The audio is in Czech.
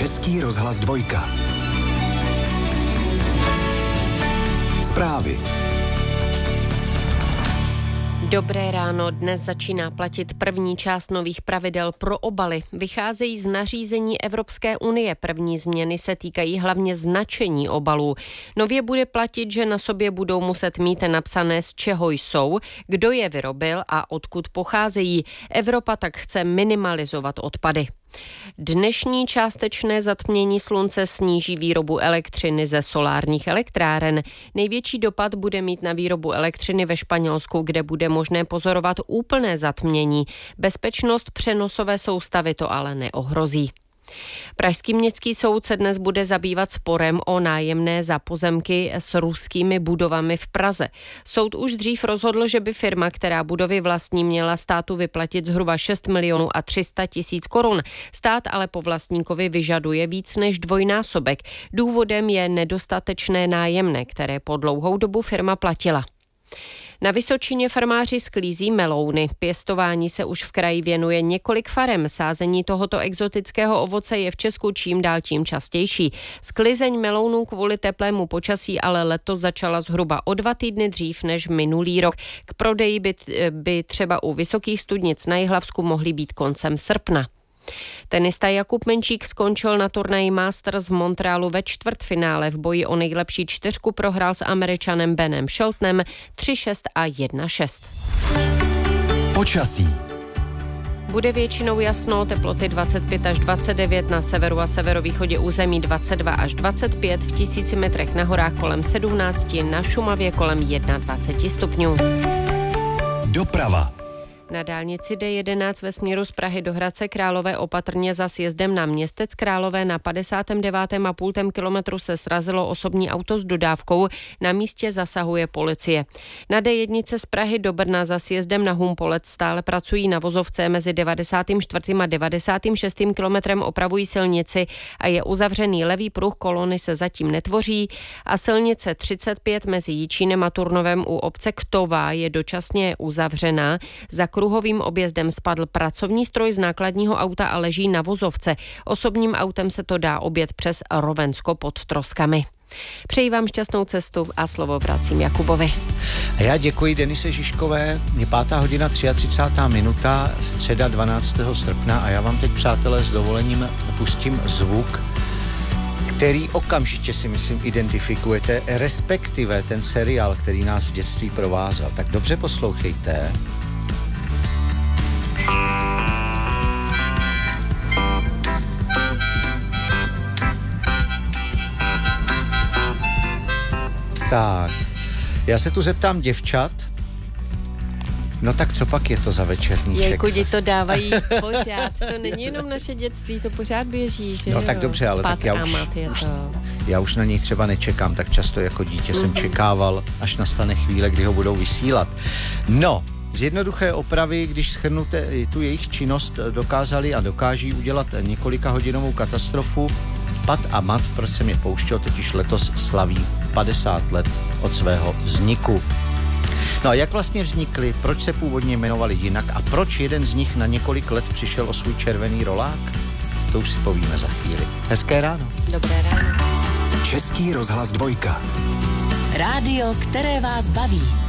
Český rozhlas 2. Zprávy. Dobré ráno, dnes začíná platit první část nových pravidel pro obaly. Vycházejí z nařízení Evropské unie. První změny se týkají hlavně značení obalů. Nově bude platit, že na sobě budou muset mít napsané, z čeho jsou, kdo je vyrobil a odkud pocházejí. Evropa tak chce minimalizovat odpady. Dnešní částečné zatmění slunce sníží výrobu elektřiny ze solárních elektráren. Největší dopad bude mít na výrobu elektřiny ve Španělsku, kde bude možné pozorovat úplné zatmění. Bezpečnost přenosové soustavy to ale neohrozí. Pražský městský soud se dnes bude zabývat sporem o nájemné za pozemky s ruskými budovami v Praze. Soud už dřív rozhodl, že by firma, která budovy vlastní, měla státu vyplatit zhruba 6 milionů a 300 tisíc korun. Stát ale po vlastníkovi vyžaduje víc než dvojnásobek. Důvodem je nedostatečné nájemné, které po dlouhou dobu firma platila. Na Vysočině farmáři sklízí melouny. Pěstování se už v kraji věnuje několik farem. Sázení tohoto exotického ovoce je v Česku čím dál tím častější. Sklizeň melounů kvůli teplému počasí ale letos začala zhruba o 2 týdny dřív než minulý rok. K prodeji by třeba u Vysokých Studnic na Jihlavsku mohly být koncem srpna. Tenista Jakub Menčík skončil na turnaji Masters v Montrealu ve čtvrtfinále. V boji o nejlepší 4 prohrál s Američanem Benem Sheltonem 3-6 a 1-6. Počasí. Bude většinou jasno, teploty 25 až 29, na severu a severovýchodě území 22 až 25, v 1000 metrech na horách kolem 17, na Šumavě kolem 21 stupňů. Doprava. Na dálnici D11 ve směru z Prahy do Hradce Králové opatrně za sjezdem na Městec Králové na 59,5 kilometru se srazilo osobní auto s dodávkou. Na místě zasahuje policie. Na D1 z Prahy do Brna za sjezdem na Humpolec stále pracují na vozovce mezi 94. a 96. kilometrem, opravují silnici a je uzavřený levý pruh, kolony se zatím netvoří a silnice 35 mezi Jičínem a Turnovem u obce Ktová je dočasně uzavřená. Za kruhovým objezdem spadl pracovní stroj z nákladního auta a leží na vozovce. Osobním autem se to dá objet přes Rovensko pod Troskami. Přeji vám šťastnou cestu a slovo vracím Jakubovi. A já děkuji Denise Žižkové. Je 5:33, středa 12. srpna a já vám teď, přátelé, s dovolením pustím zvuk, který okamžitě si myslím identifikujete, respektive ten seriál, který nás v dětství provázel. Tak dobře poslouchejte. Tak, já se tu zeptám děvčat, no tak co pak je to za večerníček? Jejku, děti to dávají pořád, to není jenom naše dětství, to pořád běží, že no tak dobře, ale tak já už na něj třeba nečekám, tak často jako dítě jsem čekával, až nastane chvíle, kdy ho budou vysílat. No, z jednoduché opravy, když shrnuté tu jejich činnost, dokázali a dokáží udělat několika hodinovou katastrofu. Pat a Mat, proč jsem je pouštěl, totiž letos slaví 50 let od svého vzniku. No a jak vlastně vznikli, proč se původně jmenovali jinak a proč jeden z nich na několik let přišel o svůj červený rolák? To už si povíme za chvíli. Hezké ráno. Dobré ráno. Český rozhlas 2. Rádio, které vás baví.